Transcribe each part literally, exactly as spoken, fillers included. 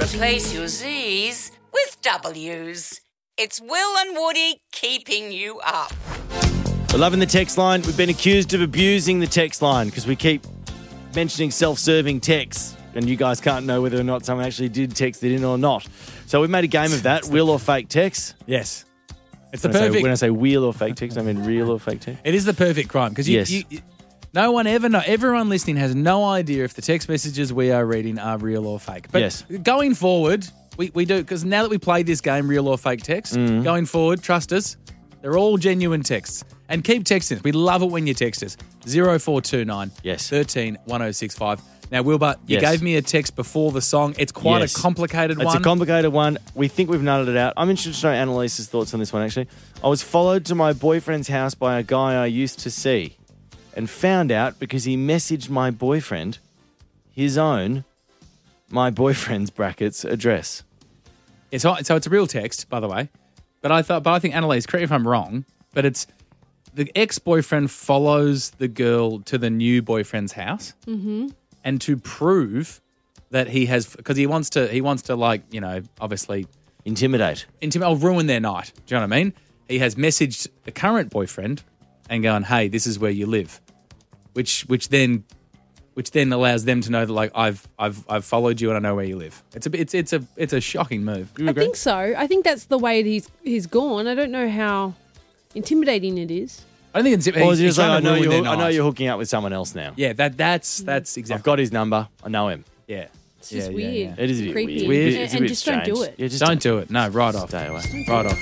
Replace your Z's with W's. It's Will and Woody keeping you up. We're loving the text line. We've been accused of abusing the text line because we keep mentioning self-serving texts, and you guys can't know whether or not someone actually did text it in or not. So we've made a game of that, wheel or fake text. Yes. It's the when perfect... I say, when I say wheel or fake text, I mean real or fake text. It is the perfect crime because you, Yes. you, you, no one ever know. Everyone listening has no idea if the text messages we are reading are real or fake. But Yes. going forward, we, we do, because now that we play this game, real or fake text, Mm. going forward, trust us, they're all genuine texts. And keep texting us. We love it when you text us. zero four two nine Yes. thirteen one oh six five. Now, Wilbur, you Yes. gave me a text before the song. It's quite Yes. a complicated It's one. a complicated one. We think we've nulled it out. I'm interested to know Annalise's thoughts on this one, actually. I was followed to my boyfriend's house by a guy I used to see and found out because he messaged my boyfriend his own, my boyfriend's brackets, address. It's, so it's a real text, by the way. But I thought, but I think, Annalise, correct me if I'm wrong, but it's the ex-boyfriend follows the girl to the new boyfriend's house. Mm-hmm. And to prove that he has, because he wants to, he wants to like, you know, obviously Intimidate. intimidate, or ruin their night. Do you know what I mean? He has messaged the current boyfriend and gone, "Hey, this is where you live," which, which then, which then allows them to know that like I've, I've, I've followed you and I know where you live. It's a, it's, it's a, it's a shocking move. Do you I agree? think so. I think that's the way he's he's gone. I don't know how intimidating it is. I don't think it's. Or he's, is it he's just like, trying I to know, ruin you're, their I know night. you're hooking up with someone else now. Yeah, that that's that's I've exactly. got his number. I know him. Yeah. It's just Yeah, yeah, weird. yeah. It is a bit Creepy. weird. Weird. It's a And bit just don't do strange. it. Yeah, just Don't do it. No, right off. Stay away. Right off.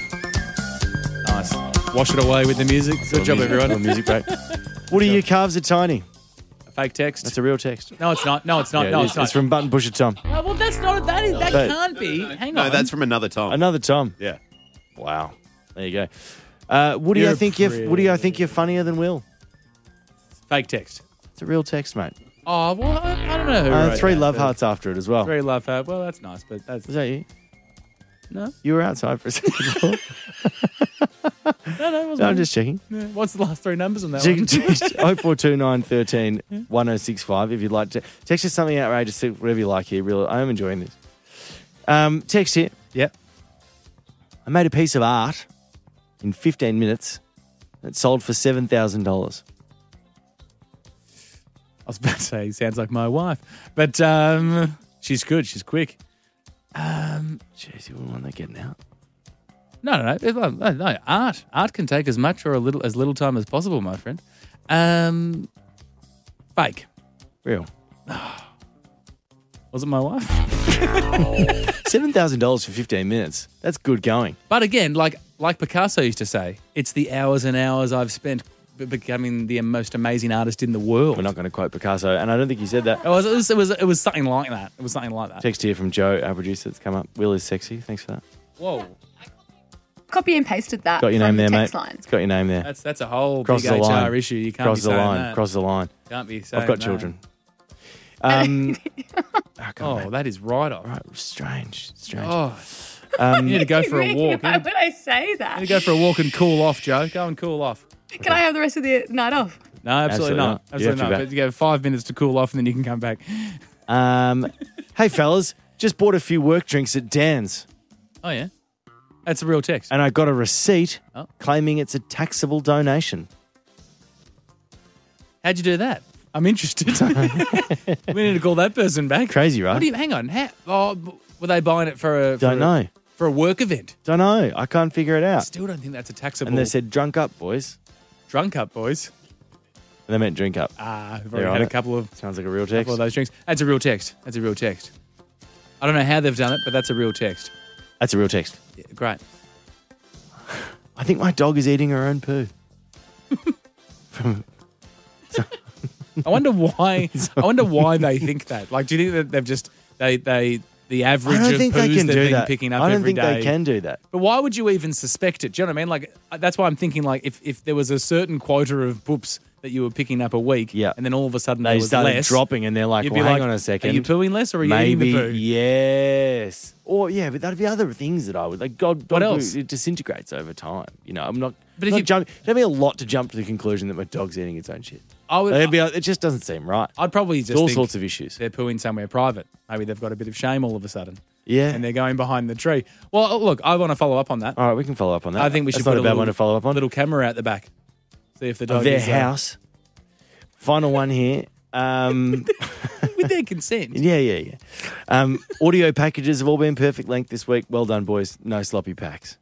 Nice. Wash it away with the music. Good job, Music- everyone. little music break. Woody, your calves are tiny. Fake text. That's a real text. No, it's not. No, it's not. Yeah, no, it it's is. not. It's from Button Pusher Tom. Oh, well, that's not. That is. That But- can't be. Hang No, on. that's from another Tom. Another Tom. Yeah. Wow. There you go. Uh, Woody, You're I think you're pretty. Woody, I think you're funnier than Will. fake text. It's a real text, mate. Oh well, I, I don't know who. Uh, wrote three that, love but- hearts after it as well. Three love heart. Well, that's nice, but that's Was that you? no, You were outside for a second before. no, no. It wasn't No, I'm me. just checking. Yeah. What's the last three numbers on that You one? can text oh four two nine one three one oh six five if you'd like to. Text us something outrageous, whatever you like here. Real, I am enjoying this. Um, text here. Yep. I made a piece of art in fifteen minutes that sold for seven thousand dollars. I was about to say, sounds like my wife, but um, she's good. She's quick. Um, Jeez, you wouldn't want that getting out. no, no, no, no, no. Art, art can take as much or a little as little time as possible, my friend. Um, fake. Real. Was it my wife? seven thousand dollars for fifteen minutes. That's good going. But again, like like Picasso used to say, it's the hours and hours I've spent b- becoming the most amazing artist in the world. We're not going to quote Picasso, and I don't think he said that. It was, it was it was it was something like that. It was something like that. Text here from Joe, our producer, that's come up. Will is sexy. Thanks for that. Whoa, Copy and pasted that. Got your from name there, the mate. text line. It's got your name there. that's that's a whole Cross big the H R line. issue. You can't Cross be the saying line. that. Cross the line. Can't be saying I've got that. children. Um, oh, God, Oh, mate. that is right off. Right, strange, strange. Oh, Um, you need to go for a Really? walk. You Why need would I say that? to go for a walk and cool off, Joe. Go and cool off. Can I have the rest of the night off? No, absolutely, Absolutely not. not. You Absolutely have to not. back. But you get five minutes to cool off and then you can come back. um, hey, fellas, just bought a few work drinks at Dan's, Oh, yeah? That's a real text. and I got a receipt Oh. claiming it's a taxable donation. How'd you do that? I'm interested. We need to call that person back. Crazy, right? What do you, hang on. How, oh, were they buying it for a, for Don't a, know. for a work event? Don't know. I can't figure it I out. still don't think that's a taxable. And they said, drunk up, boys. drunk up, boys. And they meant drink up. Ah, we've They're already on had a it. couple of, Sounds like a real couple text. of those drinks. That's a real text. That's a real text. I don't know how they've done it, but that's a real text. That's a real text. Yeah, great. I think my dog is eating her own poo. From, I wonder why. I wonder why they think that. Like, do you think that they've just they they the average I don't of think poos they can they've do been that. picking up I don't every think day? they can do that. But why would you even suspect it? Do you know what I mean? Like, that's why I'm thinking, like, if, if there was a certain quota of poops that you were picking up a week, Yeah. and then all of a sudden They there was started less, dropping, and they're like, you'd well, be hang like, on a second. Are you pooing less or are you Maybe, eating the poo? yes. Or, yeah, but that'd be other things that I would, like, God, What dog poo, else? it disintegrates over time. You know, I'm not, But if not you- jump, it'd be a lot to jump to the conclusion that my dog's eating its own shit. I would. They'd be like, it just doesn't seem right. I'd probably just It's all think sorts of issues. they're pooing somewhere private. Maybe they've got a bit of shame all of a sudden. Yeah. And they're going behind the tree. Well, look, I want to follow up on that. All right, we can follow up on that. I think we That's should not put a a bad little, one to follow up on. little camera out the back. See if the dog Of their is, uh, house. Final one here. Um, with their consent. yeah, yeah, yeah. Um, audio packages have all been perfect length this week. Well done, boys. No sloppy packs.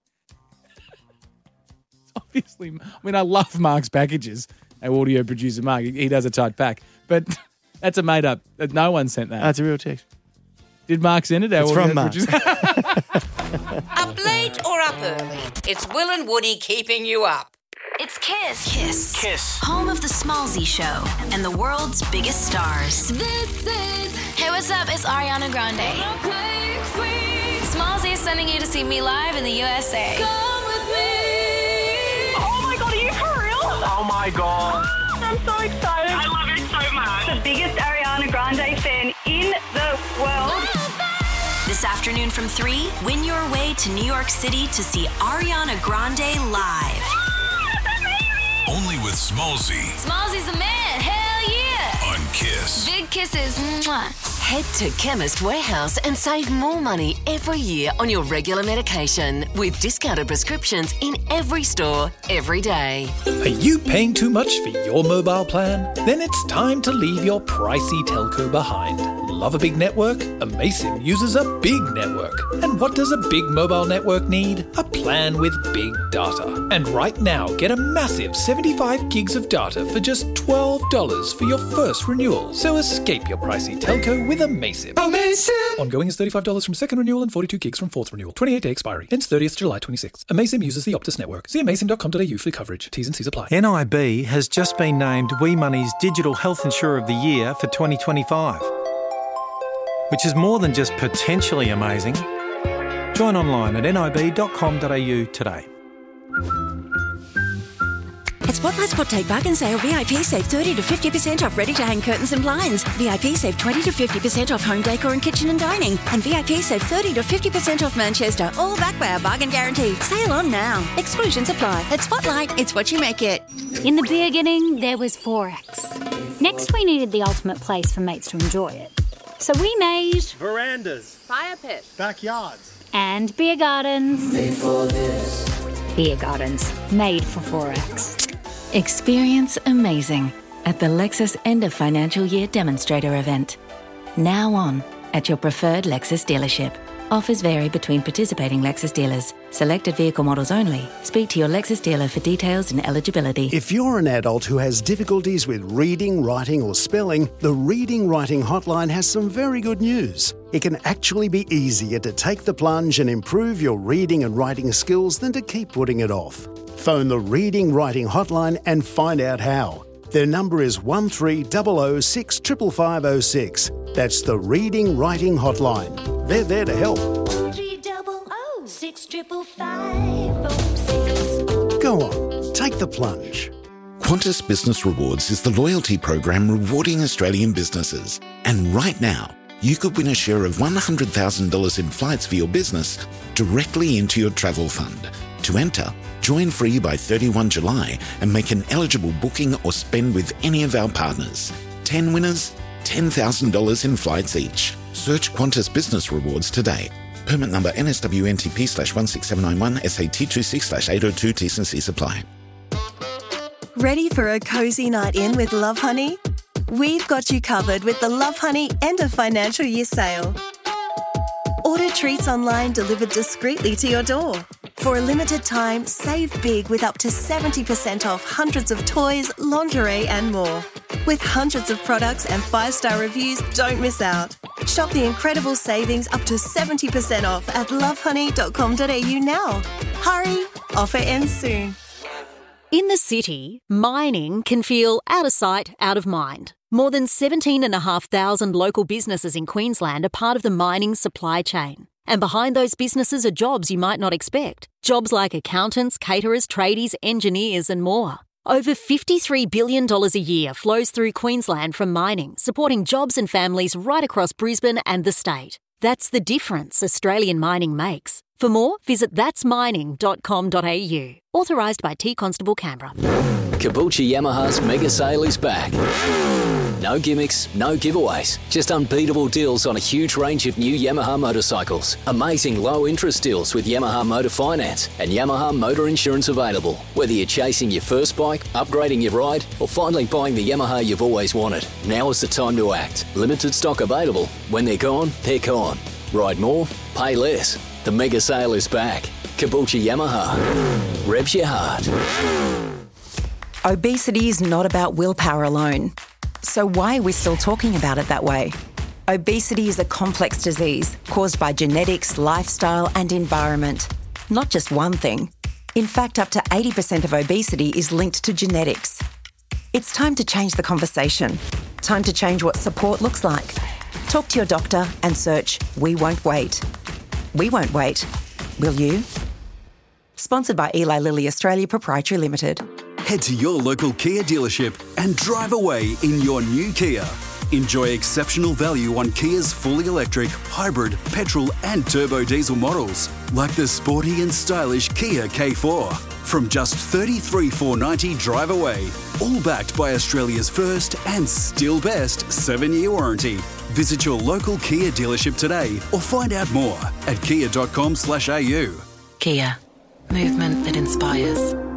Obviously, I mean, I love Mark's packages. Our audio producer, Mark, he he does a tight pack. But that's a made up. No one sent that. That's a real text. Did Mark send it? Our It's audio from Mark. producer? Up late or up early, it's Will and Woody keeping you up. It's Kiss. Kiss. Kiss. Home of the Smallzy Show and the world's biggest stars. This is Hey, what's up? It's Ariana Grande. Quick Free. Smallzy is sending you to see me live in the U S A. Come with me. Oh my god, are you for real? Oh my god. I'm so excited. I love it so much. The biggest Ariana Grande fan in the world. This afternoon from three, win your way to New York City to see Ariana Grande live. Only with Smallzy Smallzy's the man. Hell yeah. on Kiss. Big kisses. Mwah. Head to Chemist Warehouse and save more money every year on your regular medication with discounted prescriptions in every store, every day. Are you paying too much for your mobile plan? Then it's time to leave your pricey telco behind. Love a big network? Amaysim uses a big network. And what does a big mobile network need? A plan with big data. And right now, get a massive seventy-five gigs of data for just twelve dollars for your first renewal. So escape your pricey telco with Amaysim. Amaysim! Ongoing is thirty-five dollars from second renewal and forty-two gigs from fourth renewal. twenty-eight day expiry. Ends thirtieth July twenty-sixth. Amaysim uses the Optus network. See amaysim dot com dot a u for coverage. T's and C's apply. N I B has just been named Wee Money's Digital Health Insurer of the Year for twenty twenty-five. Which is more than just potentially amazing. Join online at nib dot com dot a u today. At Spotlight Spot Take Bargain Sale, V I P save thirty to fifty percent off ready-to-hang curtains and blinds. V I P save twenty to fifty percent off home decor and kitchen and dining. And V I P save thirty to fifty percent off Manchester, all backed by our bargain guarantee. Sale on now. Exclusions apply. At Spotlight, it's what you make it. In the beginning, there was Forex. Next, we needed the ultimate place for mates to enjoy it. So we made verandas, fire pits, backyards, and beer gardens. Made for this. Beer gardens made for Forex. Experience amazing at the Lexus End of Financial Year Demonstrator event. Now on at your preferred Lexus dealership. Offers vary between participating Lexus dealers. Selected vehicle models only. Speak to your Lexus dealer for details and eligibility. If you're an adult who has difficulties with reading, writing or spelling, the Reading Writing Hotline has some very good news. It can actually be easier to take the plunge and improve your reading and writing skills than to keep putting it off. Phone the Reading Writing Hotline and find out how. Their number is one three zero zero six five five zero six. That's the Reading Writing Hotline. They're there to help. one three zero zero six five five zero six. Go on, take the plunge. Qantas Business Rewards is the loyalty program rewarding Australian businesses. And right now, you could win a share of one hundred thousand dollars in flights for your business directly into your travel fund. To enter, join free by thirty-first of July and make an eligible booking or spend with any of our partners. ten winners, ten thousand dollars in flights each. Search Qantas Business Rewards today. Permit number N S W N T P slash one six seven nine one S A T two six slash eight oh two T's and C's apply. Ready for a cozy night in with Love Honey? We've got you covered with the Love Honey End of Financial Year sale. Order treats online delivered discreetly to your door. For a limited time, save big with up to seventy percent off hundreds of toys, lingerie and more. With hundreds of products and five-star reviews, don't miss out. Shop the incredible savings up to seventy percent off at love honey dot com dot a u now. Hurry, offer ends soon. In the city, mining can feel out of sight, out of mind. More than seventeen thousand five hundred local businesses in Queensland are part of the mining supply chain. And behind those businesses are jobs you might not expect. Jobs like accountants, caterers, tradies, engineers and more. Over fifty-three billion dollars a year flows through Queensland from mining, supporting jobs and families right across Brisbane and the state. That's the difference Australian mining makes. For more, visit that's mining dot com dot a u. Authorised by T Constable Canberra. Caboolture Yamaha's mega sale is back. No gimmicks, no giveaways, just unbeatable deals on a huge range of new Yamaha motorcycles. Amazing low interest deals with Yamaha Motor Finance and Yamaha Motor Insurance available. Whether you're chasing your first bike, upgrading your ride, or finally buying the Yamaha you've always wanted, now is the time to act. Limited stock available. When they're gone, they're gone. Ride more, pay less. The mega sale is back. Caboolture Yamaha. Revs your heart. Obesity is not about willpower alone. So why are we still talking about it that way? Obesity is a complex disease caused by genetics, lifestyle and environment. Not just one thing. In fact, up to eighty percent of obesity is linked to genetics. It's time to change the conversation. Time to change what support looks like. Talk to your doctor and search We Won't Wait. We won't wait. Will you? Sponsored by Eli Lilly Australia Proprietary Limited. Head to your local Kia dealership and drive away in your new Kia. Enjoy exceptional value on Kia's fully electric, hybrid, petrol and turbo diesel models, like the sporty and stylish Kia K four. From just thirty-three thousand four hundred ninety dollars drive away, all backed by Australia's first and still best seven-year warranty. Visit your local Kia dealership today or find out more at kia dot com slash a u. Kia. Movement that inspires.